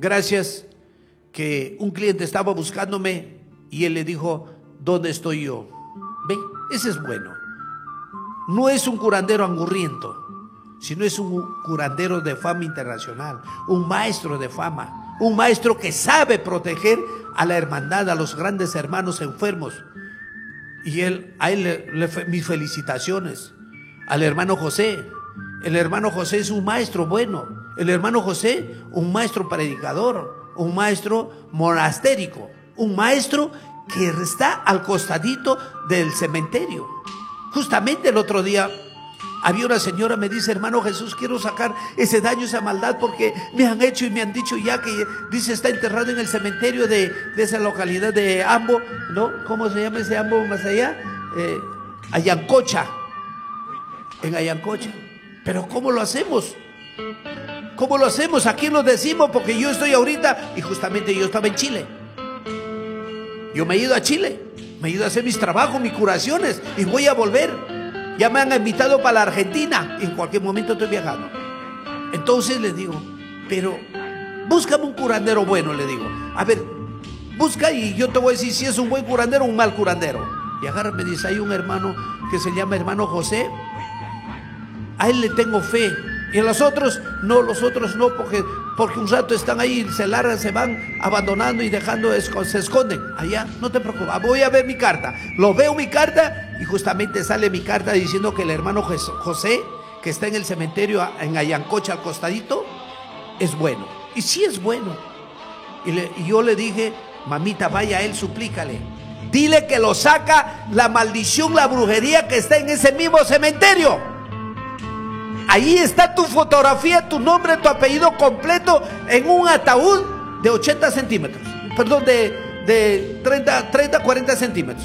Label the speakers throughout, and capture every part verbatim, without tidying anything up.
Speaker 1: Gracias que un cliente estaba buscándome y él le dijo, ¿dónde estoy yo? ¿Ve? Ese es bueno. No es un curandero angurriento, sino es un curandero de fama internacional, un maestro de fama, un maestro que sabe proteger a la hermandad, a los grandes hermanos enfermos. Y él, a él le, le, mis felicitaciones. Al hermano José. El hermano José es un maestro bueno. El hermano José, un maestro predicador, un maestro monastérico, un maestro que está al costadito del cementerio. Justamente el otro día había una señora, me dice, hermano Jesús, quiero sacar ese daño, esa maldad, porque me han hecho y me han dicho ya que, dice, está enterrado en el cementerio de, de esa localidad de Ambo, ¿no? ¿Cómo se llama ese Ambo más allá? Eh, Ayancocha, en Ayancocha. Pero ¿cómo lo hacemos? ¿Cómo lo hacemos? ¿A quién lo decimos? Porque yo estoy ahorita, y justamente yo estaba en Chile. Yo me he ido a Chile, me he ido a hacer mis trabajos, mis curaciones, y voy a volver. Ya me han invitado para la Argentina, en cualquier momento estoy viajando. Entonces les digo, pero búscame un curandero bueno, le digo. A ver, busca y yo te voy a decir si es un buen curandero o un mal curandero. Y agarra, me dice, hay un hermano que se llama hermano José, a él le tengo fe. Y a los otros, no, los otros no, porque, porque un rato están ahí, se largan, se van abandonando y dejando, se esconden. Allá, no te preocupes, voy a ver mi carta. Lo veo mi carta y justamente sale mi carta diciendo que el hermano José, que está en el cementerio en Ayancocha al costadito, es bueno. Y sí es bueno. Y, le, y yo le dije, mamita, vaya a él, suplícale. Dile que lo saca la maldición, la brujería que está en ese mismo cementerio. Ahí está tu fotografía, tu nombre, tu apellido completo en un ataúd de ochenta centímetros. Perdón, de, de treinta, treinta, cuarenta centímetros.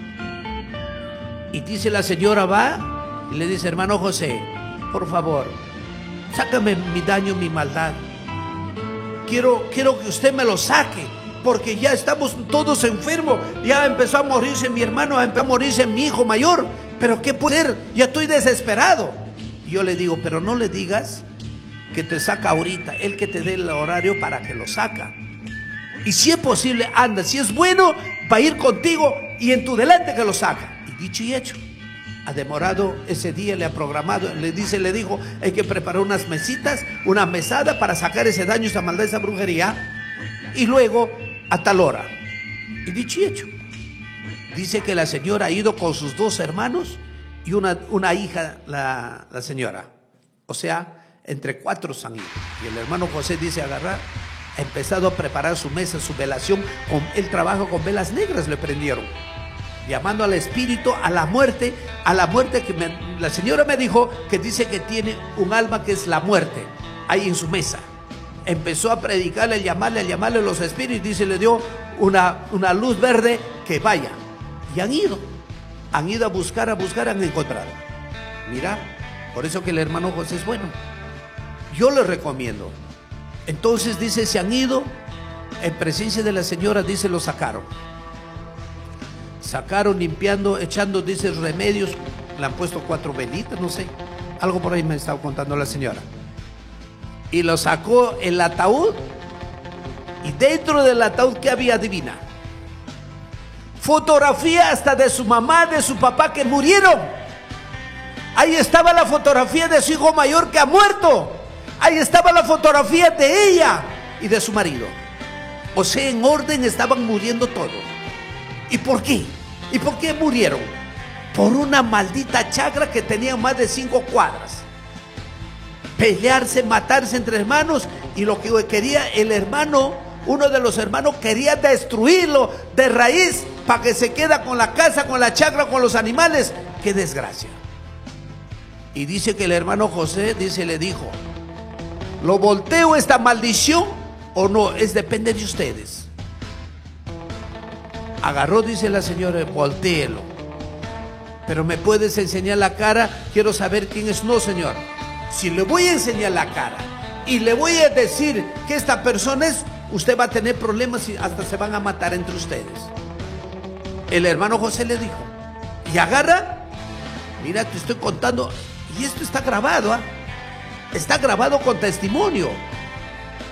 Speaker 1: Y dice la señora, va y le dice, hermano José, por favor, sácame mi daño, mi maldad. Quiero, quiero que usted me lo saque, porque ya estamos todos enfermos. Ya empezó a morirse mi hermano, empezó a morirse mi hijo mayor. Pero qué poder, ya estoy desesperado. Yo le digo, pero no le digas que te saca ahorita, él que te dé el horario para que lo saca. Y si es posible, anda, si es bueno, va a ir contigo y en tu delante que lo saca. Y dicho y hecho, ha demorado ese día, le ha programado, le dice, le dijo, hay que preparar unas mesitas, una mesada para sacar ese daño, esa maldad, esa brujería, y luego a tal hora. Y dicho y hecho, dice que la señora ha ido con sus dos hermanos y una, una hija, la, la señora. O sea, entre cuatro se han ido. Y el hermano José dice, agarrar, ha empezado a preparar su mesa, su velación. Con el trabajo con velas negras le prendieron, llamando al espíritu, a la muerte, a la muerte que me, la señora me dijo que dice que tiene un alma que es la muerte, ahí en su mesa. Empezó a predicarle, a llamarle, a llamarle a los espíritus, dice, le dio una, una luz verde que vaya. Y han ido. Han ido a buscar, a buscar, han encontrado. Mira, por eso que el hermano José es bueno. Yo le recomiendo. Entonces dice, se han ido, en presencia de la señora, dice, lo sacaron. Sacaron limpiando, echando, dice, remedios. Le han puesto cuatro velitas, no sé. Algo por ahí me estaba contando la señora. Y lo sacó el ataúd. Y dentro del ataúd, ¿qué había? Adivina. Fotografía hasta de su mamá, de su papá que murieron. Ahí estaba la fotografía de su hijo mayor que ha muerto. Ahí estaba la fotografía de ella y de su marido. O sea, en orden estaban muriendo todos. ¿Y por qué? ¿Y por qué murieron? Por una maldita chagra que tenía más de cinco cuadras. Pelearse, matarse entre hermanos, y lo que quería el hermano, uno de los hermanos quería destruirlo de raíz para que se queda con la casa, con la chagra, con los animales. ¡Qué desgracia! Y dice que el hermano José, dice, le dijo, ¿lo volteo esta maldición o no? Es depende de ustedes. Agarró, dice la señora, voltéelo. Pero me puedes enseñar la cara, quiero saber quién es. No, señor, si le voy a enseñar la cara y le voy a decir que esta persona es, usted va a tener problemas y hasta se van a matar entre ustedes. El hermano José le dijo, y agarra, mira, te estoy contando, y esto está grabado, ¿eh? Está grabado con testimonio.